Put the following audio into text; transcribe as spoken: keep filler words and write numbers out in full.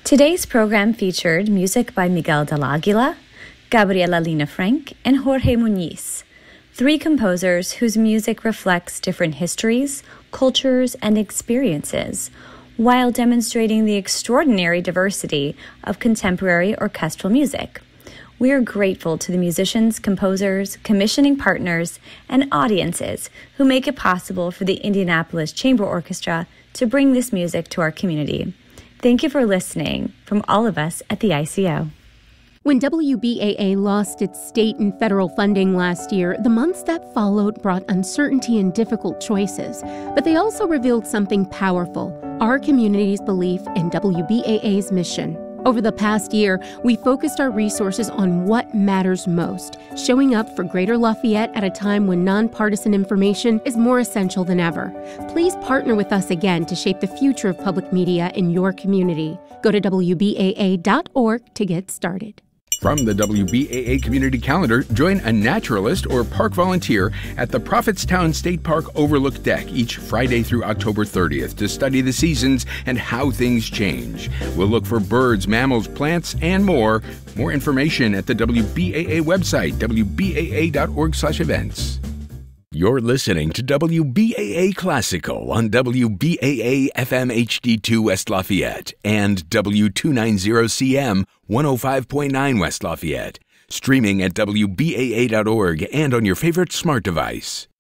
Today's program featured music by Miguel del Aguila, Gabriela Lina Frank, and Jorge Muniz, three composers whose music reflects different histories, cultures, and experiences, while demonstrating the extraordinary diversity of contemporary orchestral music. We are grateful to the musicians, composers, commissioning partners, and audiences who make it possible for the Indianapolis Chamber Orchestra to bring this music to our community. Thank you for listening from all of us at the I C O. When W B A A lost its state and federal funding last year, the months that followed brought uncertainty and difficult choices. But they also revealed something powerful, our community's belief in W B A A's mission. Over the past year, we focused our resources on what matters most, showing up for Greater Lafayette at a time when nonpartisan information is more essential than ever. Please partner with us again to shape the future of public media in your community. Go to W B A A dot org to get started. From the W B A A Community Calendar, join a naturalist or park volunteer at the Prophetstown State Park Overlook Deck each Friday through October thirtieth to study the seasons and how things change. We'll look for birds, mammals, plants, and more. More information at the W B A A website, W B A A dot org slash events. You're listening to W B A A Classical on W B A A F M H D two West Lafayette and W two ninety C M one oh five point nine West Lafayette. Streaming at W B A A dot org and on your favorite smart device.